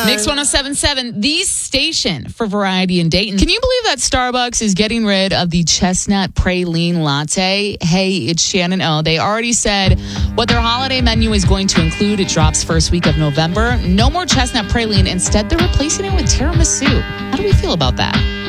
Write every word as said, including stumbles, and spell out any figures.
Mix one oh seven point seven, the station for variety in Dayton. Can you believe that Starbucks is getting rid of the chestnut praline latte? Hey, it's Shannon O. They already said what their holiday menu is going to include. It drops first week of November. No more chestnut praline. Instead, they're replacing it with tiramisu. How do we feel about that?